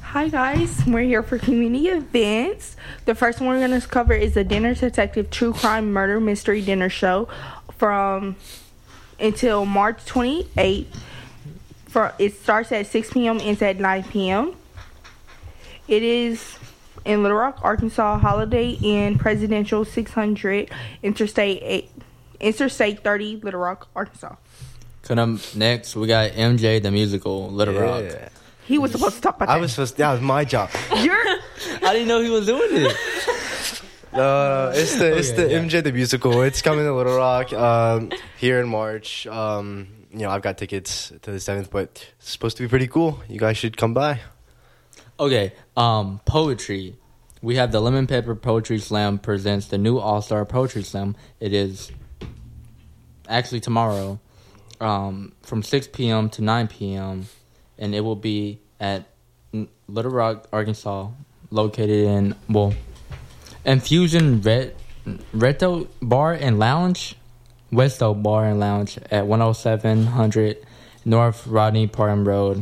Hi guys, we're here for community events. The first one we're going to cover is the Dinner Detective True Crime Murder Mystery Dinner Show from until March 28th. It starts at 6 p.m. ends at 9 p.m. It is in Little Rock, Arkansas, Holiday Inn Presidential 600 Interstate 30, Little Rock, Arkansas. Coming up next, we got MJ the Musical, Little Rock. He was supposed to talk about that. That was my job. I didn't know he was doing it. It's the MJ the Musical. It's coming to Little Rock here in March. I've got tickets to the 7th, but it's supposed to be pretty cool. You guys should come by. Okay, poetry. We have the Lemon Pepper Poetry Slam presents the new All-Star Poetry Slam. It is actually tomorrow from 6 p.m. to 9 p.m., and it will be at Little Rock, Arkansas, located in, Infusion Resto Bar and Lounge, Westo Bar and Lounge at 10700 North Rodney Parham Road.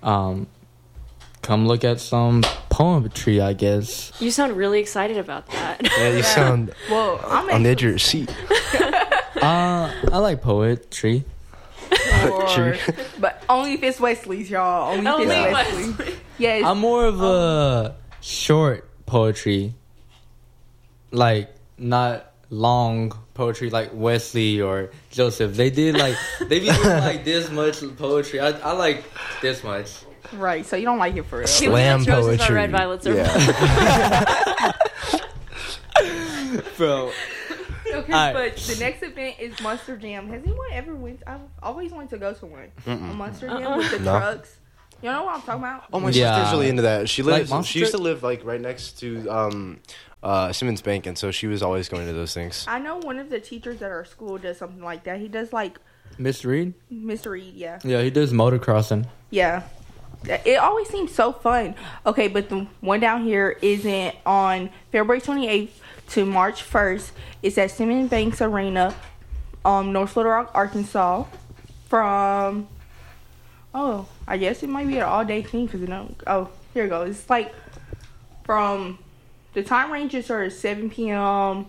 Come look at some poetry, I guess. You sound really excited about that. Yeah, you sound I'm on the edge of your seat. I like poetry. But only if it's Wesley's, y'all. Only if it's Wesley. Yes. I'm more of a short poetry. Like, not long poetry like Wesley or Joseph. They be doing like this much poetry. I like this much. Right, so you don't like it for real. Slam Roses poetry. are red, violets are Bro. Okay, Right. but the next event is Monster Jam. Has anyone ever went? I've always wanted to go to one. A Monster Jam with the trucks. You know what I'm talking about? Oh, my Yeah. sister's really into that. She lives. Like she used to live like right next to Simmons Bank, and so she was always going to those things. I know one of the teachers at our school does something like that. He does like Mr. Reed? Mr. Reed, yeah. Yeah, he does motocrossing. Yeah. It always seems so fun. Okay, but the one down here isn't on February 28th to March 1st. It's at Simmons Banks Arena, North Little Rock, Arkansas. From, I guess it might be an all-day thing because here it goes. It's like from, the time ranges are 7 p.m.,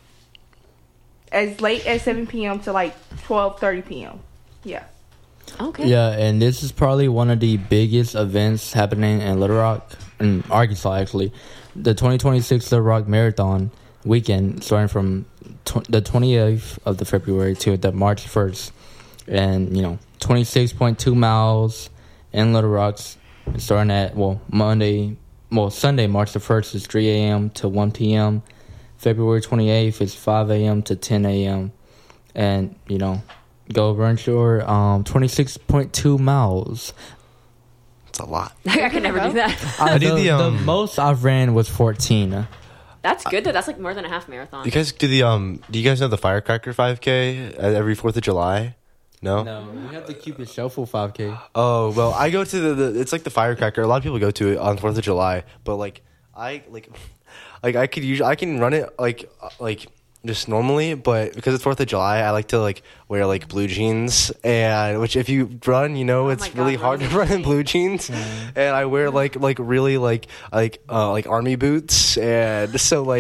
as late as 7 p.m. to like 12:30 p.m. Yeah. Okay. Yeah, and this is probably one of the biggest events happening in Little Rock, in Arkansas, actually. The 2026 Little Rock Marathon weekend, starting from the 28th of the February to the March 1st. And, 26.2 miles in Little Rock, starting at, Sunday, March the 1st is 3 a.m. to 1 p.m. February 28th is 5 a.m. to 10 a.m. And, go run your 26.2 miles. It's a lot. I could never do that. The most I've ran was 14. That's good though. That's like more than a half marathon. You guys do you guys know the Firecracker 5K every 4th of July? No, we have the Cupid Shuffle 5K. Oh well, I go to the it's like the Firecracker. A lot of people go to it on 4th of July, but I can run it like just normally, but because it's 4th of July, I like to wear blue jeans, and which if you run, it's really hard to run in blue jeans, and I wear really army boots, and so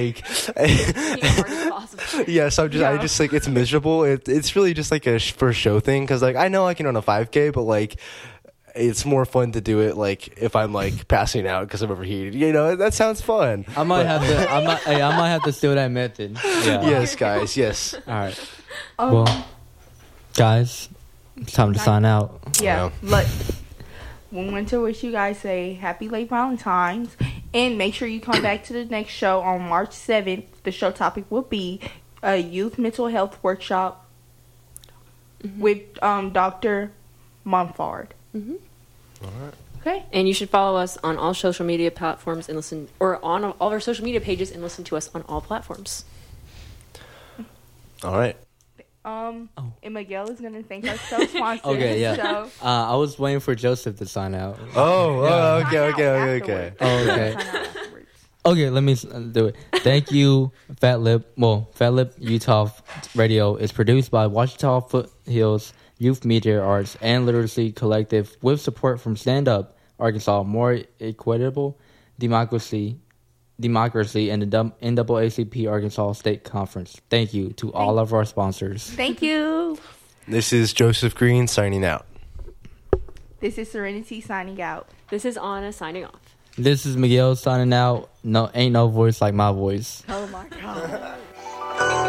yeah, so I just it's miserable. It's really just a for show thing because I know I can run a 5K, but it's more fun to do it if I'm passing out because I'm overheated. That sounds fun. I might have to steal that method. Yeah. Yes, guys. Yes. All right. Well, guys, it's time to sign out. Yeah. Look, we want to wish you guys a happy late Valentine's, and make sure you come back to the next show on March 7th. The show topic will be a youth mental health workshop with Dr. Mumford. Mm-hmm. All right. Okay. And you should follow us on all social media platforms and listen, or on all of our social media pages and listen to us on all platforms. All right. And Miguel is going to thank our show sponsor. Okay, yeah. So, I was waiting for Joseph to sign out. Okay. Okay. Okay, let me do it. Thank you, Fat Lip. Fat Lip Utah Radio is produced by Washita Foothills Youth Media Arts and Literacy Collective with support from Stand Up, Arkansas, more equitable democracy in the NAACP Arkansas State Conference. Thank you to all of our sponsors. Thank you. This is Joseph Green signing out. This is Serenity signing out. This is Anna signing off. This is Miguel signing out. No, ain't no voice like my voice. Oh my God.